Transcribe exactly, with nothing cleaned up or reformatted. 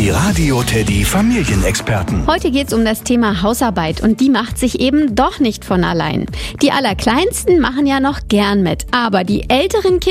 Die Radio Teddy Familienexperten. Heute geht's um das Thema Hausarbeit und die macht sich eben doch nicht von allein. Die Allerkleinsten machen ja noch gern mit, aber die älteren Kinder